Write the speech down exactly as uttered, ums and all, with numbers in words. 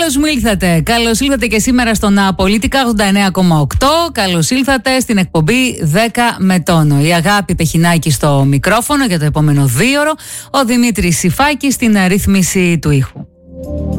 Καλώς μου ήλθατε. Καλώς ήλθατε και σήμερα στον Πολιτικά ογδόντα εννέα κόμμα οκτώ. Καλώς ήλθατε στην εκπομπή δέκα με τόνο. Η Αγάπη Πεχινάκη στο μικρόφωνο για το επόμενο δίωρο. Ο Δημήτρης Σιφάκης στην ρύθμιση του ήχου.